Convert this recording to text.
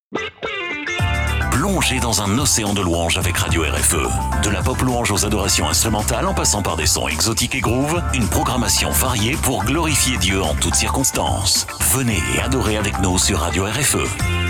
Plongez dans un océan de louanges avec Radio RFE. De la pop louange aux adorations instrumentales en passant par des sons exotiques et groove, une programmation variée pour glorifier Dieu en toutes circonstances. Venez et adorez avec nous sur Radio RFE.